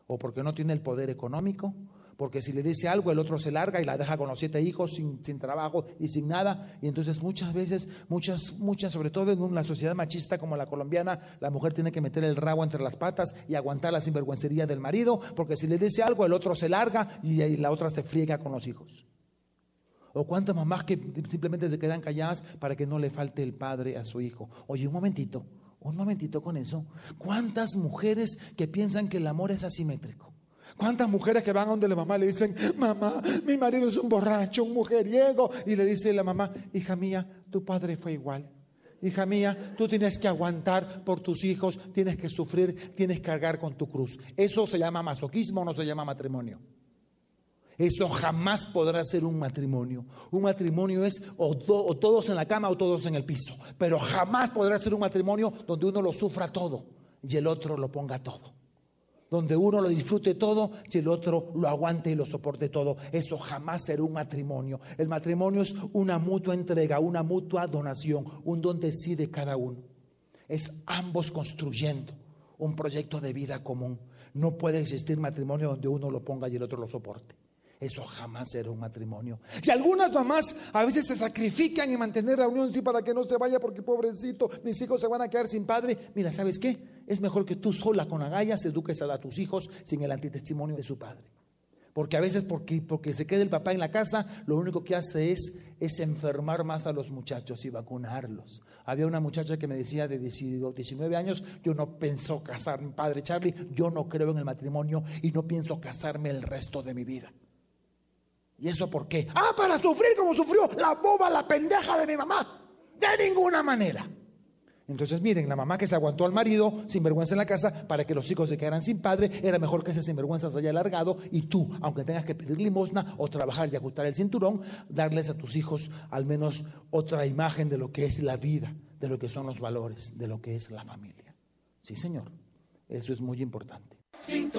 o porque no tiene el poder económico, porque si le dice algo el otro se larga y la deja con los 7 hijos sin trabajo y sin nada. Y entonces muchas veces, muchas, sobre todo en una sociedad machista como la colombiana, la mujer tiene que meter el rabo entre las patas y aguantar la sinvergüencería del marido, porque si le dice algo el otro se larga y la otra se friega con los hijos. O cuántas mamás que simplemente se quedan calladas para que no le falte el padre a su hijo. Oye, un momentito con eso. ¿Cuántas mujeres que piensan que el amor es asimétrico? ¿Cuántas mujeres que van a donde la mamá le dicen: mamá, mi marido es un borracho, un mujeriego? Y le dice la mamá: hija mía, tu padre fue igual. Hija mía, tú tienes que aguantar por tus hijos, tienes que sufrir, tienes que cargar con tu cruz. ¿Eso se llama masoquismo o no se llama matrimonio? Eso jamás podrá ser un matrimonio. Un matrimonio es o todos en la cama o todos en el piso. Pero jamás podrá ser un matrimonio donde uno lo sufra todo y el otro lo ponga todo. Donde uno lo disfrute todo y el otro lo aguante y lo soporte todo. Eso jamás será un matrimonio. El matrimonio es una mutua entrega, una mutua donación, un don de sí de cada uno. Es ambos construyendo un proyecto de vida común. No puede existir matrimonio donde uno lo ponga y el otro lo soporte. Eso jamás será un matrimonio. Si algunas mamás a veces se sacrifican en mantener la unión, sí, para que no se vaya, porque pobrecito, mis hijos se van a quedar sin padre. Mira, ¿sabes qué? Es mejor que tú sola con agallas eduques a tus hijos sin el antitestimonio de su padre. Porque a veces porque se quede el papá en la casa, lo único que hace es enfermar más a los muchachos y vacunarlos. Había una muchacha que me decía de 19 años: yo no pienso casarme, padre Charlie, yo no creo en el matrimonio y no pienso casarme el resto de mi vida. ¿Y eso por qué? Para sufrir como sufrió la boba, la pendeja de mi mamá. De ninguna manera. Entonces miren, la mamá que se aguantó al marido sin vergüenza en la casa para que los hijos se quedaran sin padre, era mejor que ese sinvergüenza se haya alargado y tú, aunque tengas que pedir limosna o trabajar y ajustar el cinturón, darles a tus hijos al menos otra imagen de lo que es la vida, de lo que son los valores, de lo que es la familia. Sí, señor, eso es muy importante.